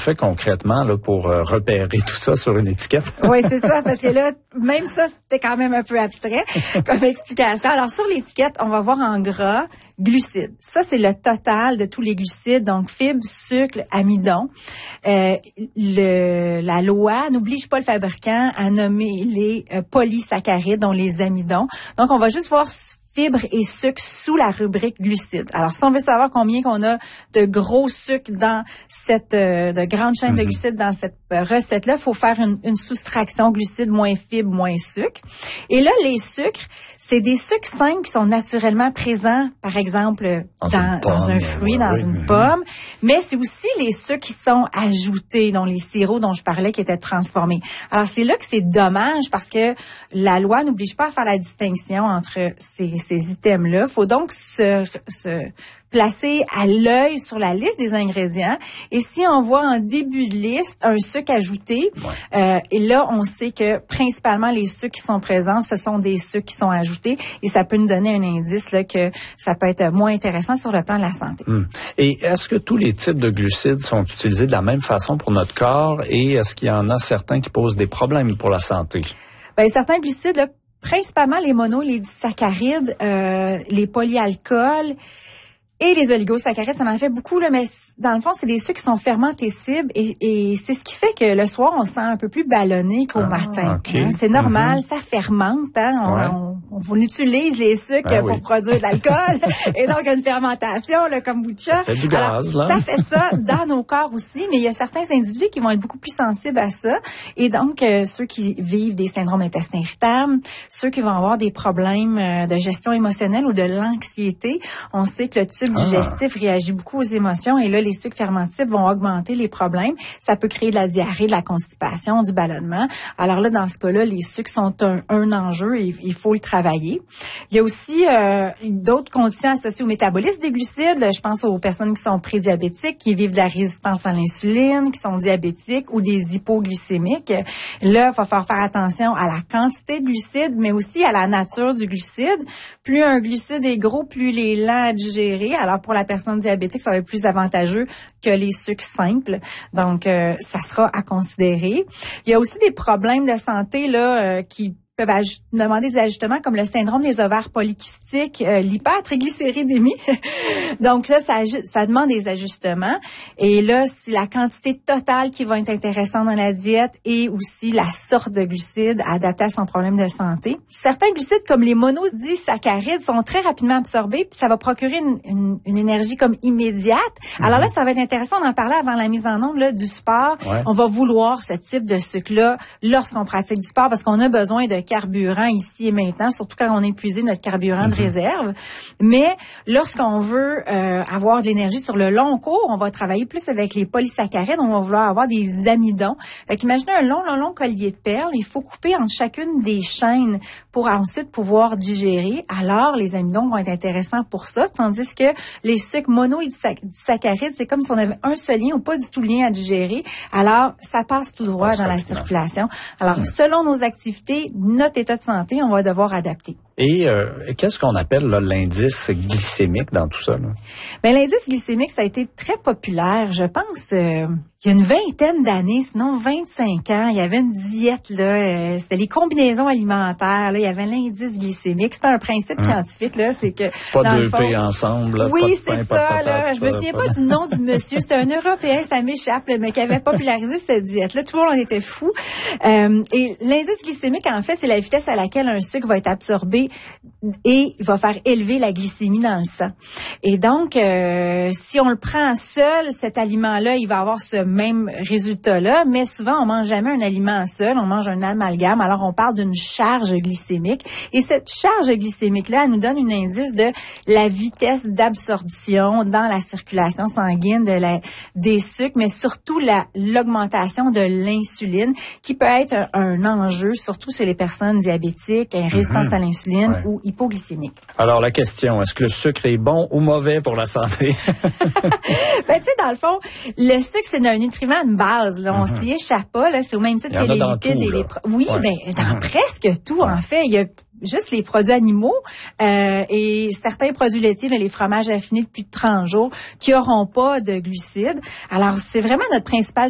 fait concrètement là pour repérer tout ça sur une étiquette? Oui, c'est ça, parce que là, même ça, c'était quand même un peu abstrait comme explication. Alors, sur l'étiquette, on va voir en gras glucides. Ça, c'est le total de tous les glucides, donc fibres, sucre, amidon. La loi n'oblige pas le fabricant à nommer les polysaccharides, dont les amidons. Donc, on va juste voir fibres et sucres sous la rubrique glucides. Alors, si on veut savoir combien qu'on a de gros sucres dans cette de grande chaîne de glucides dans cette recette-là, il faut faire une soustraction glucides moins fibres moins sucre. Et là, les sucres, c'est des sucres simples qui sont naturellement présents, par exemple, dans un fruit, dans une pomme, mais c'est aussi les sucres qui sont ajoutés, dont les sirops dont je parlais, qui étaient transformés. Alors, c'est là que c'est dommage parce que la loi n'oblige pas à faire la distinction entre ces items-là. Faut donc se placer à l'œil sur la liste des ingrédients. Et si on voit en début de liste un sucre ajouté, et là, on sait que principalement les sucres qui sont présents, ce sont des sucres qui sont ajoutés. Et ça peut nous donner un indice là que ça peut être moins intéressant sur le plan de la santé. Et est-ce que tous les types de glucides sont utilisés de la même façon pour notre corps? Et est-ce qu'il y en a certains qui posent des problèmes pour la santé? Bien, certains glucides, là, principalement les mono, les disaccharides, les polyalcools et les oligosaccharides, ça en fait beaucoup, là, mais dans le fond, c'est des sucres qui sont fermentescibles et c'est ce qui fait que le soir, on se sent un peu plus ballonné qu'au matin. Okay. Hein? C'est normal, ça fermente. Hein? On utilise les sucres pour produire de l'alcool et donc une fermentation, le kombucha. Ça fait du gaz, là. Ça fait ça dans nos corps aussi, mais il y a certains individus qui vont être beaucoup plus sensibles à ça. Et donc, ceux qui vivent des syndromes intestin irritable, ceux qui vont avoir des problèmes de gestion émotionnelle ou de l'anxiété, on sait que le tube digestif réagit beaucoup aux émotions et là, les sucres fermentables vont augmenter les problèmes. Ça peut créer de la diarrhée, de la constipation, du ballonnement. Alors là, dans ce cas-là, les sucres sont un enjeu et il faut le travailler. Il y a aussi d'autres conditions associées au métabolisme des glucides. Là, je pense aux personnes qui sont prédiabétiques, qui vivent de la résistance à l'insuline, qui sont diabétiques ou des hypoglycémiques. Là, il va falloir faire attention à la quantité de glucides, mais aussi à la nature du glucide. Plus un glucide est gros, plus il est lent à digérer. Alors, pour la personne diabétique, ça va être plus avantageux que les sucres simples. Donc, ça sera à considérer. Il y a aussi des problèmes de santé là qui peuvent demander des ajustements comme le syndrome des ovaires polykystiques, l'hypertriglycéridémie. Donc ça demande des ajustements. Et là, si la quantité totale qui va être intéressante dans la diète et aussi la sorte de glucides adaptés à son problème de santé. Certains glucides comme les monodisaccharides sont très rapidement absorbés puis ça va procurer une énergie comme immédiate. Alors là, ça va être intéressant d'en parler avant la mise en onde là, du sport. On va vouloir ce type de sucre-là lorsqu'on pratique du sport parce qu'on a besoin de carburant ici et maintenant, surtout quand on a épuisé notre carburant de réserve. Mais lorsqu'on veut avoir de l'énergie sur le long cours, on va travailler plus avec les polysaccharides, on va vouloir avoir des amidons. Fait qu'imaginez un long collier de perles, il faut couper entre chacune des chaînes pour ensuite pouvoir digérer. Alors, les amidons vont être intéressants pour ça, tandis que les sucres mono et disaccharides, c'est comme si on avait un seul lien ou pas du tout lien à digérer. Alors, ça passe tout droit dans la circulation. Alors, selon nos activités, notre état de santé, on va devoir adapter. Et qu'est-ce qu'on appelle là, l'indice glycémique dans tout ça? Là? Bien, l'indice glycémique, ça a été très populaire. Je pense il y a une vingtaine d'années, sinon 25 ans, il y avait une diète, là, c'était les combinaisons alimentaires, là, il y avait l'indice glycémique. C'était un principe scientifique, là, c'est que pas dans deux le fond, P ensemble. Là, oui, pas de c'est pain, ça, pas de là. patate, Je me souviens pas du nom du monsieur. C'était un Européen, ça m'échappe, là, mais qui avait popularisé cette diète-là. Tout le monde en était fou. Et l'indice glycémique, en fait, c'est la vitesse à laquelle un sucre va être absorbé et va faire élever la glycémie dans le sang. Et donc, si on le prend seul, cet aliment-là, il va avoir ce même résultat-là, mais souvent, on mange jamais un aliment seul, on mange un amalgame. Alors, on parle d'une charge glycémique. Et cette charge glycémique-là, elle nous donne un indice de la vitesse d'absorption dans la circulation sanguine des sucres, mais surtout l'augmentation de l'insuline, qui peut être un enjeu, surtout chez les personnes diabétiques, résistance à l'insuline ou hypoglycémiques. Alors, la question, est-ce que le sucre est bon ou mauvais pour la santé? Ben, tu sais, dans le fond, le sucre, c'est un nutriment de base. Là. On s'y échappe pas. Là. C'est au même titre que les lipides et les... Oui, ben, dans presque tout, en fait. Il y a juste les produits animaux et certains produits laitiers, là, les fromages affinés depuis 30 jours, qui auront pas de glucides. Alors, c'est vraiment notre principal